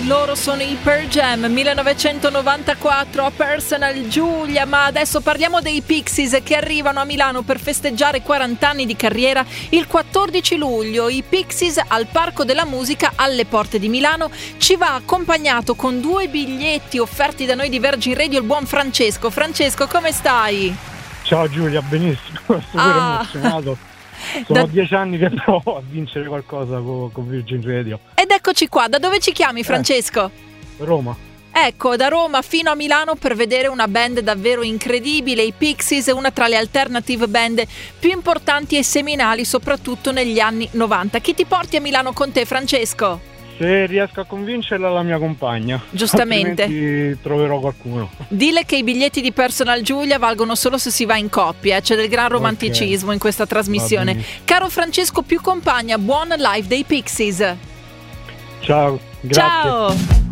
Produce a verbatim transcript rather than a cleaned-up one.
sei, loro sono i Pearl Jam, millenovecentonovantaquattro a Personal Giulia. Ma adesso parliamo dei Pixies che arrivano a Milano per festeggiare quaranta anni di carriera il quattordici luglio. I Pixies al Parco della Musica alle porte di Milano. Ci va accompagnato con due biglietti offerti da noi di Virgin Radio il buon Francesco. Francesco, come stai? Ciao Giulia, benissimo, sono Ah. super emozionato. Sono Da- dieci anni che provo a vincere qualcosa con, con Virgin Radio. Ed eccoci qua, da dove ci chiami, Francesco? Roma. Ecco, da Roma fino a Milano per vedere una band davvero incredibile, i Pixies, una tra le alternative band più importanti e seminali soprattutto negli anni novanta. Chi ti porti a Milano con te, Francesco? Se riesco a convincerla, la mia compagna. Giustamente. Altrimenti troverò qualcuno. Dille che i biglietti di Personal Giulia valgono solo se si va in coppia, c'è del gran romanticismo in questa trasmissione. Va benissimo. Caro Francesco, più compagna, buon live dei Pixies. Ciao, grazie. Ciao!